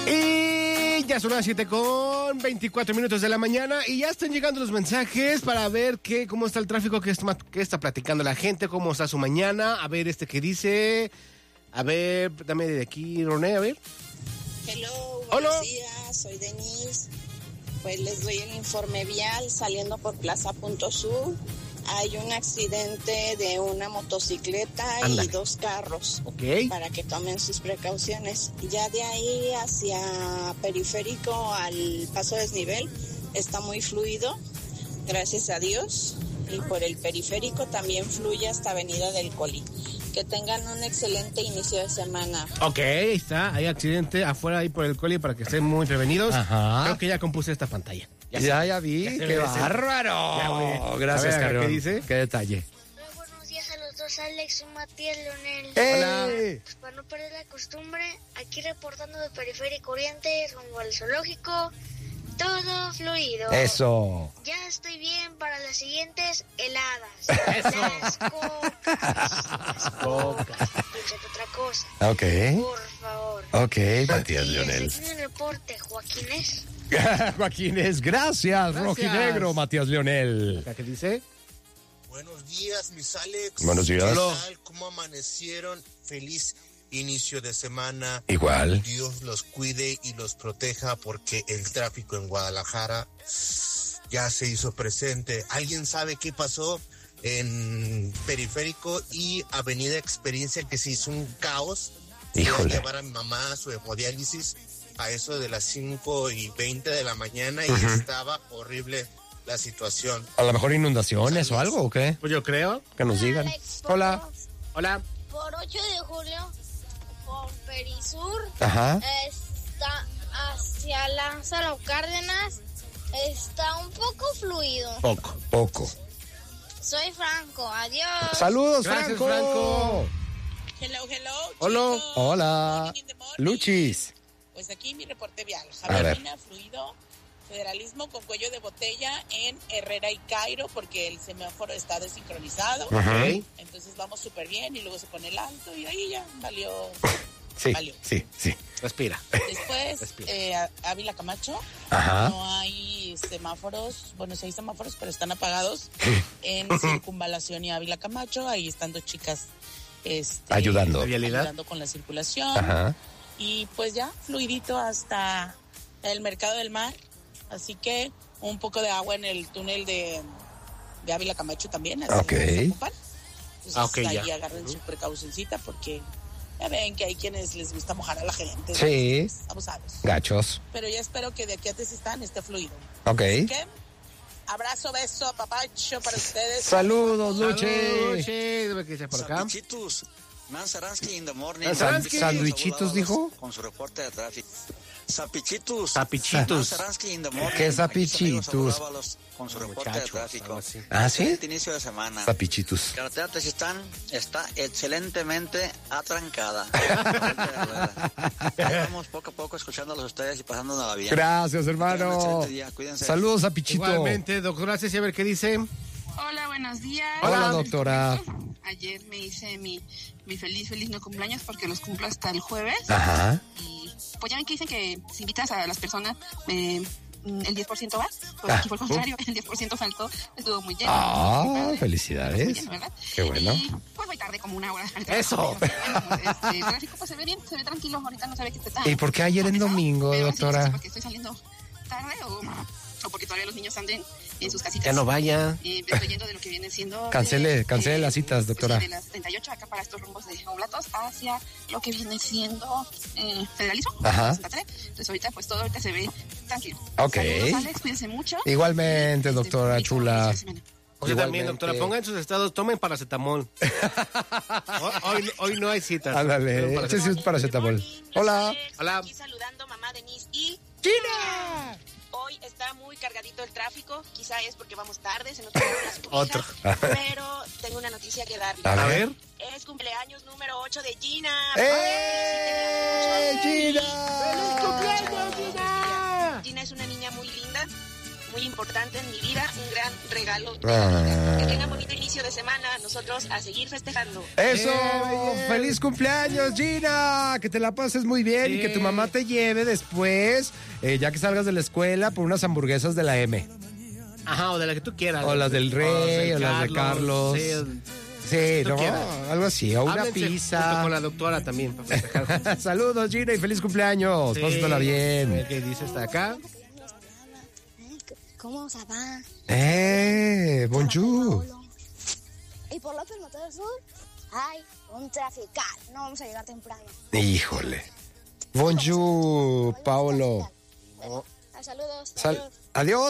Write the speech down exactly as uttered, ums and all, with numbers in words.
Y ya son las siete con veinticuatro minutos de la mañana y ya están llegando los mensajes para ver qué, cómo está el tráfico, qué está, qué está platicando la gente, cómo está su mañana. A ver este que dice, a ver, dame de aquí, Roné, a ver. Hello, buenos Hola. días, soy Denise. Pues les doy el informe vial saliendo por Plaza Punto Sur. Hay un accidente de una motocicleta Ándale. y dos carros. Ok. Para que tomen sus precauciones. Ya de ahí hacia Periférico al paso desnivel está muy fluido, gracias a Dios. Y por el Periférico también fluye hasta Avenida del Coli. Que tengan un excelente inicio de semana. Ok, ahí está, hay accidente afuera ahí por el coli para que estén muy prevenidos. Ajá. Creo que ya compuse esta pantalla. Ya, ya, ya vi, Ya se qué ve, bárbaro. Ya, güey. Gracias, A ver, Carlos. ¿qué dice? Qué detalle. Hola, buenos días a los dos, Alex, soy Matías Leonel. ¡Eh! Pues para no perder la costumbre, aquí reportando de Periférico Oriente rumbo al zoológico, todo fluido. Eso. Ya estoy bien para las siguientes heladas. Eso. Las cocas. Las cocas. Piénsate otra cosa. Ok. Por favor. Ok, Matías Y Leonel. desde aquí en el reporte, Joaquín es. Joaquines, gracias, Gracias. Rojinegro, Matías Leonel. ¿Qué dice? Buenos días, mis Alex. Buenos días. ¿Qué tal? ¿Cómo amanecieron? Feliz inicio de semana. Igual. Dios los cuide y los proteja porque el tráfico en Guadalajara ya se hizo presente. ¿Alguien sabe qué pasó en Periférico y Avenida Experiencia, que se hizo un caos? Híjole. Fui a llevar a mi mamá a su hemodiálisis a eso de las cinco y veinte de la mañana y Ujú. estaba horrible la situación. A lo mejor inundaciones o algo, ¿o qué? Pues yo creo. Que nos digan. Alex, Hola. Hola. Por ocho de julio, por Perisur, Ajá. está hacia Lázaro Cárdenas, está un poco fluido. Poco. Poco. Soy Franco, adiós. Saludos, Gracias, Franco. Franco. Hello, hello. Hola. chicos. Hola. Morning in the morning. Luchis. Pues aquí mi reporte vial. A ver. Javier fluido, federalismo con cuello de botella en Herrera y Cairo porque el semáforo está desincronizado. Ajá. Entonces vamos súper bien y luego se pone el alto y ahí ya valió. Sí, Valió. sí, sí. Respira. Después, Respira. eh, a- Ávila Camacho. Ajá. No hay semáforos, bueno, sí hay semáforos, pero están apagados en Circunvalación y Ávila Camacho. Ahí están dos chicas este, Ayudando. ¿La vialidad? ayudando con la circulación. Ajá. Y pues ya, fluidito hasta el Mercado del Mar. Así que un poco de agua en el túnel de, de Ávila Camacho también. Así Ok. no se preocupan. Entonces Ah, ok, ahí ya. agarren su precaucioncita porque ya ven que hay quienes les gusta mojar a la gente. Sí. Entonces, abusados. Gachos. Pero ya espero que de aquí a Tezistán esté fluido. Ok. Así que, abrazo, beso, papacho para ustedes. Saludos, Luchi. Luchi. Dime qué dice por acá. Sapichitos, Nancy Aransky in the morning. San- sandwichitos, dijo. Con su reporte de tráfico. Sapichitos. Sapichitos. Nancy Aransky in the morning. ¿Qué Aquí sapichitos? Saúl Ábalos Con su reporte de Muchachos, tráfico. algo así. ¿Ah, sí? Excelente inicio de semana. Zapichitos. Carretera Tezistán está excelentemente atrancada. Estamos poco a poco escuchándolos a ustedes y pasándonos bien. Gracias, Que tengan un hermano. excelente día, cuídense. Saludos, Zapichito. Igualmente, doctor, gracias. Y a ver qué dice. Hola, buenos días. Hola, doctora. Ayer me hice mi, mi feliz, feliz no cumpleaños porque los cumplo hasta el jueves. Ajá. Y pues ya ven que dicen que si invitas a las personas, eh, el diez por ciento va. Pues Ah, aquí fue el contrario, el diez por ciento faltó. Estuvo muy lleno. Ah, muy padre. Muy felicidades. lleno, ¿verdad? Qué bueno. Y pues voy tarde como una hora. al Eso. trabajo, pero, bueno, este, el tráfico pues se ve bien, se ve tranquilo. Ahorita no se ve que esté tan... ¿Y por qué ayer en pesado, domingo, pero sí, no sé doctora? si porque estoy saliendo tarde o, o porque todavía los niños anden en sus casitas. Ya no vaya. Eh, me estoy yendo de lo que viene siendo... Cancele, de, cancele eh, las citas, doctora. pues, de las treinta y ocho acá para estos rumbos de Oblatos hacia lo que viene siendo eh, Federalismo. Ajá. Santa Fe. Entonces ahorita pues todo ahorita se ve tranquilo. Ok. Saludos, Alex, cuídense mucho. Igualmente, Este, doctora bonito chula. inicio de semana. Usted también, Igualmente. doctora, ponga en sus estados, tomen paracetamol. hoy, hoy, hoy no hay citas. Ándale, Tomen ese sí paracetamol. es paracetamol. Hola. Hola. Aquí saludando mamá Denise y ¡China! hoy está muy cargadito el tráfico. Quizá es porque vamos tarde, se nos quedaron las Otro. cobijas, pero tengo una noticia que darle. A A ver. ver. Es cumpleaños número ocho de Gina. ¡Eh, Felicítenla mucho. Gina! Gina es una niña muy linda, muy importante en mi vida, un gran regalo de Ah. la vida. Que tengan bonito inicio de semana, nosotros a seguir festejando. ¡Eso! Bien. ¡Feliz cumpleaños, Gina! Que te la pases muy bien Sí. y que tu mamá te lleve después, eh, ya que salgas de la escuela, por unas hamburguesas de la M. Ajá, o de la que tú quieras. O las del Rey, o las de Carlos. Sí, Sí, tú ¿no? quieras. Algo así, o una háblense junto pizza. con la doctora también para festejar. Saludos, Gina, y feliz cumpleaños. Sí. Pásatela bien. ¿Qué dice? Está acá. ¿Cómo se va? ¡Eh! ¡Bonjour! Y por López Mateo Sur hay un trafical. No vamos a llegar temprano. Híjole. Bonjour, Paolo. Bueno, saludos. Sal- adiós. Adiós.